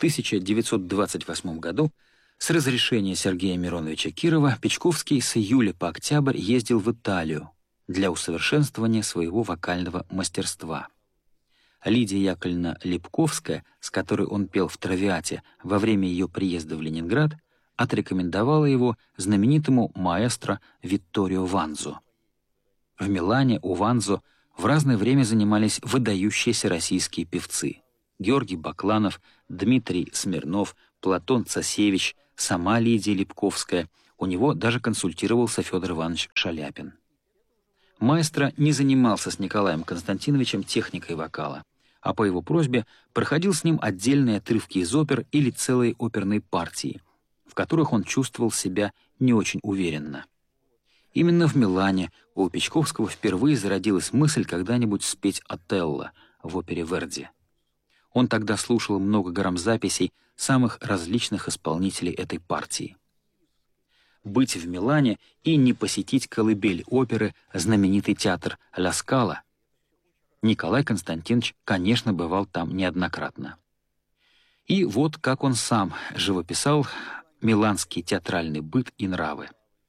1928 году с разрешения Сергея Мироновича Кирова Печковский с июля по октябрь ездил в Италию для усовершенствования своего вокального мастерства. Лидия Яковлевна Липковская, с которой он пел в «Травиате» во время ее приезда в Ленинград, отрекомендовала его знаменитому маэстро Витторио Ванзо. В Милане у Ванзо в разное время занимались выдающиеся российские певцы: Георгий Бакланов, Дмитрий Смирнов, Платон Цасевич, сама Лидия Липковская. У него даже консультировался Федор Иванович Шаляпин. Маэстро не занимался с Николаем Константиновичем техникой вокала, а по его просьбе проходил с ним отдельные отрывки из опер или целые оперные партии, в которых он чувствовал себя не очень уверенно. Именно в Милане у Печковского впервые зародилась мысль когда-нибудь спеть Отелло в опере Верди. Он тогда слушал много грамзаписей самых различных исполнителей этой партии. Быть в Милане и не посетить колыбель оперы, знаменитый театр Ла Скала. Николай Константинович, конечно, бывал там неоднократно. И вот как он сам живописал миланский театральный быт и нравы.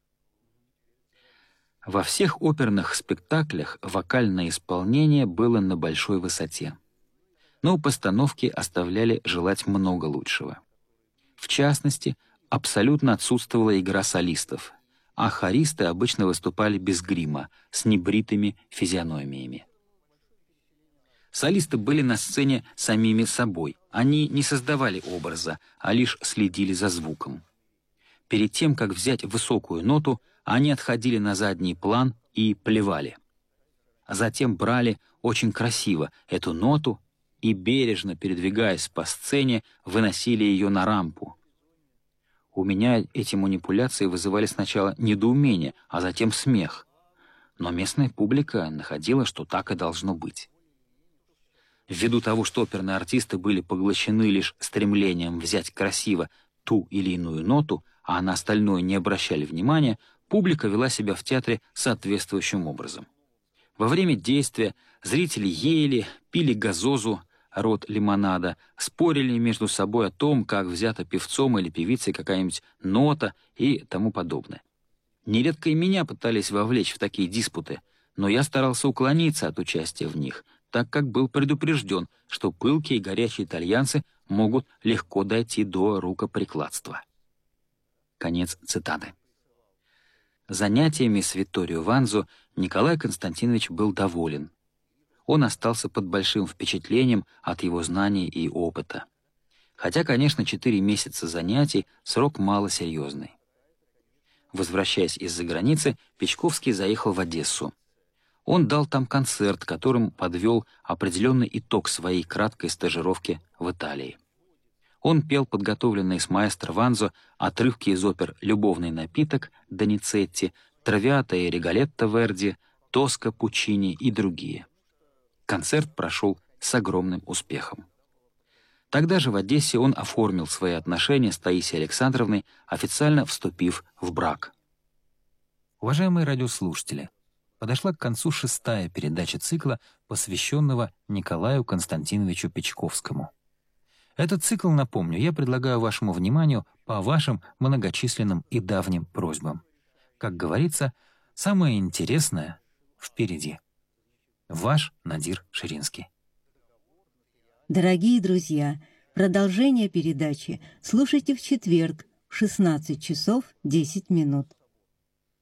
Во всех оперных спектаклях вокальное исполнение было на большой высоте, но постановки оставляли желать много лучшего. В частности, абсолютно отсутствовала игра солистов, а хористы обычно выступали без грима, с небритыми физиономиями. Солисты были на сцене самими собой, они не создавали образа, а лишь следили за звуком. Перед тем, как взять высокую ноту, они отходили на задний план и плевали. Затем брали очень красиво эту ноту и, бережно передвигаясь по сцене, выносили ее на рампу. У меня эти манипуляции вызывали сначала недоумение, а затем смех. Но местная публика находила, что так и должно быть. Ввиду того, что оперные артисты были поглощены лишь стремлением взять красиво ту или иную ноту, а на остальное не обращали внимания, публика вела себя в театре соответствующим образом. Во время действия зрители ели, пили газозу, род лимонада, спорили между собой о том, как взята певцом или певицей какая-нибудь нота и тому подобное. Нередко и меня пытались вовлечь в такие диспуты, но я старался уклониться от участия в них, так как был предупрежден, что пылкие и горячие итальянцы могут легко дойти до рукоприкладства. Конец цитаты. Занятиями с Витторио Ванзо Николай Константинович был доволен. Он остался под большим впечатлением от его знаний и опыта. Хотя, конечно, 4 месяца занятий — срок малосерьезный. Возвращаясь из-за границы, Печковский заехал в Одессу. Он дал там концерт, которым подвел определенный итог своей краткой стажировки в Италии. Он пел подготовленные с маэстро Ванзо отрывки из опер «Любовный напиток» Доницетти, «Травиата» и «Риголетто» Верди, «Тоска» Пуччини и другие. Концерт прошел с огромным успехом. Тогда же в Одессе он оформил свои отношения с Таисией Александровной, официально вступив в брак. Уважаемые радиослушатели, подошла к концу 6-я передача цикла, посвященного Николаю Константиновичу Печковскому. Этот цикл, напомню, я предлагаю вашему вниманию по вашим многочисленным и давним просьбам. Как говорится, самое интересное впереди. Ваш Надир Ширинский. Дорогие друзья, продолжение передачи слушайте в четверг в 16 часов 10 минут.